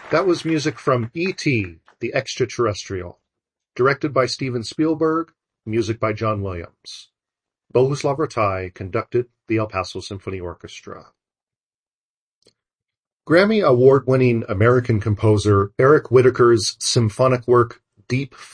That was music from E.T., the Extraterrestrial, directed by Steven Spielberg, music by John Williams. Bohuslav Ratai conducted the El Paso Symphony Orchestra. Grammy Award-winning American composer Eric Whitacre's symphonic work Deep